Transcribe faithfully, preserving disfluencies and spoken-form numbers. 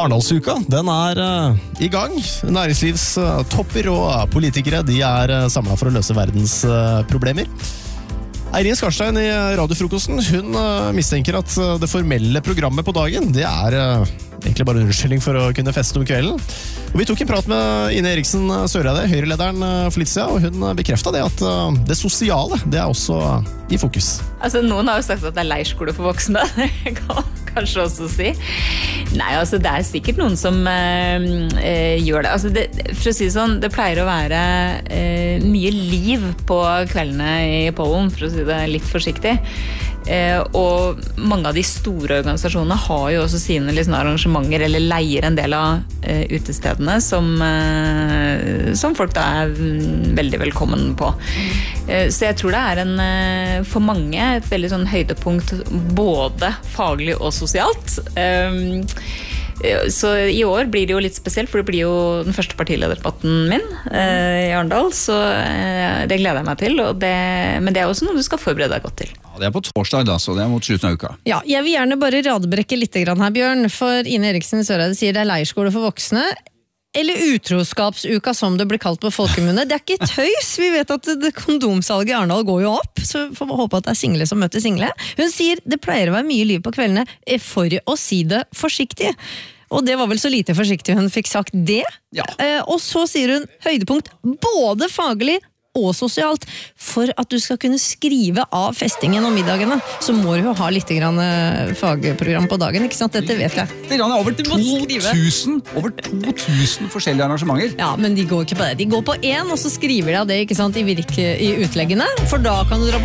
Arendalsuka, den er uh, i gang. Næringslivs uh, topper og uh, politikere, de er uh, samlet for å løse verdens uh, problemer. Eirin Skarstein i radiofrokosten, hun uh, mistenker at uh, det formelle programmet på dagen, det er uh, egentlig bare en unnskyldning for å kunne feste om kvelden. Og vi tok en prat med Ine Eriksen Søreide, Høyre-lederen uh, for litt siden, og hun uh, bekreftet det at uh, det sosiale, det er også uh, i fokus. Altså, noen har jo sagt at det er leirskole for voksne, det kan kanskje også si. Nei, altså, det er sikkert noen som uh, uh, gjør det. Altså, det. For å si det sånn, det pleier å være uh, mye liv på kveldene i Polen, for å si det litt forsiktig. Uh, og mange av de store organisasjonene har jo også sine liksom, arrangementer eller leier en del av uh, utestedene som, uh, som folk da er veldig velkommen på. Uh, så jeg tror det er en, uh, for mange et veldig sånn høydepunkt både faglig og sosialt. Um, Så i år blir det jo litt spesielt, for det blir jo den første partilederdebatten min eh, i Arendal, så eh, det gleder jeg meg til, og det, men det er også noe du skal forberede deg godt til. Ja, det er på torsdag da, så det er mot slutten av uka. Ja, jeg vil gjerne bare radebrekke litt grann her, Bjørn, for Ine Eriksen Søreide sier det er leirskole for voksne, eller utroskapsuka som det blir kalt på folkemunne. Det er ikke tøys, vi vet at det kondomsalget i Arendal går jo opp, så får vi håpe at det er single som møter single. Hun sier det pleier å være mye liv på kveldene, for å si det forsiktig. Og det var vel så lite forsiktig hun fikk sagt det. Ja. Eh, og så sier hun høydepunkt både faglig og sosialt. For at du skal kunne skrive av festingen og middagene, så må du jo ha litt grann fagprogram på dagen, ikke sant? Dette vet jeg. Det er over to tusen, over to tusen forskjellige arrangementer. Ja, men de går ikke på det. De går på én, og så skriver de av det, ikke sant, i, virke, i utleggene. For da kan du dra på